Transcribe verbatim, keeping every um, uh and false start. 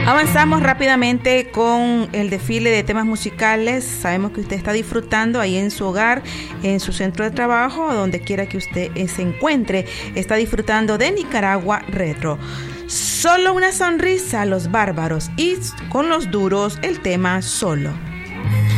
Avanzamos rápidamente con el desfile de temas musicales. Sabemos que usted está disfrutando ahí en su hogar, en su centro de trabajo, o donde quiera que usted se encuentre. Está disfrutando de Nicaragua Retro. Solo una sonrisa a los bárbaros y con los duros el tema Solo.